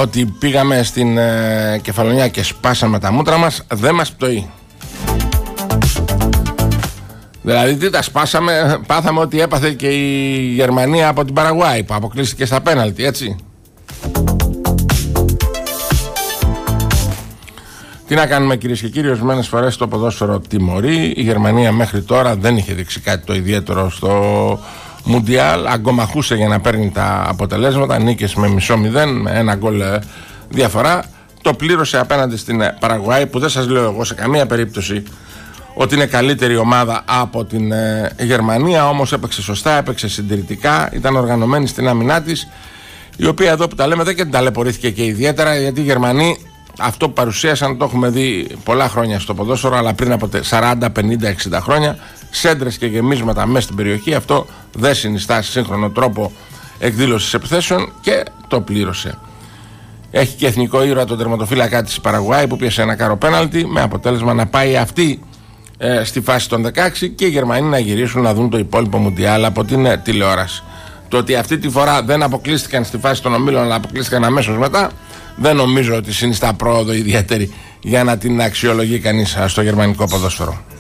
ότι πήγαμε στην Κεφαλονιά και σπάσαμε τα μούτρα μας δεν μας πτωεί. Δηλαδή τι τα σπάσαμε, πάθαμε ότι έπαθε και η Γερμανία από την Παραγουάη που αποκλείστηκε στα πέναλτι, έτσι. Τι να κάνουμε, κυρίες και κύριοι, ορισμένες φορές το ποδόσφαιρο τιμωρεί. Η Γερμανία μέχρι τώρα δεν είχε δείξει κάτι το ιδιαίτερο στο Μουντιάλ. Αγκομαχούσε για να παίρνει τα αποτελέσματα, νίκες με μισό 0, με ένα γκολ διαφορά. Το πλήρωσε απέναντι στην Παραγουάη, που δεν σας λέω εγώ σε καμία περίπτωση ότι είναι καλύτερη ομάδα από την Γερμανία. Όμως έπαιξε σωστά, έπαιξε συντηρητικά, ήταν οργανωμένη στην άμυνά της, η οποία εδώ που τα λέμε δεν και την ταλαιπωρήθηκε και ιδιαίτερα, γιατί οι Γερμανοί αυτό που παρουσίασαν το έχουμε δει πολλά χρόνια στο ποδόσφαιρο, αλλά πριν από 40, 50, 60 χρόνια, σέντρες και γεμίσματα μέσα στην περιοχή. Αυτό δεν συνιστά σύγχρονο τρόπο εκδήλωσης επιθέσεων και το πλήρωσε. Έχει και εθνικό ήρωα τον τερματοφύλακα της Παραγουάη που πιάσε ένα κάρο πέναλτι, με αποτέλεσμα να πάει αυτή στη φάση των 16 και οι Γερμανοί να γυρίσουν να δουν το υπόλοιπο Μουντιάλ από την τηλεόραση. Το ότι αυτή τη φορά δεν αποκλείστηκαν στη φάση των ομίλων, αλλά αποκλείστηκαν αμέσως μετά, δεν νομίζω ότι συνιστά πρόοδο ιδιαίτερη για να την αξιολογεί κανείς στο γερμανικό ποδόσφαιρο.